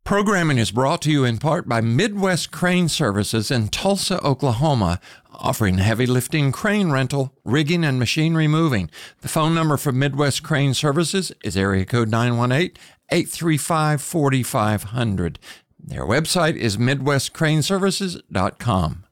Programming is brought to you in part by Midwest Crane Services in Tulsa, Oklahoma, offering heavy lifting crane rental, rigging, and machine removing. The phone number for Midwest Crane Services is area code 918-835-4500. Their website is midwestcraneservices.com.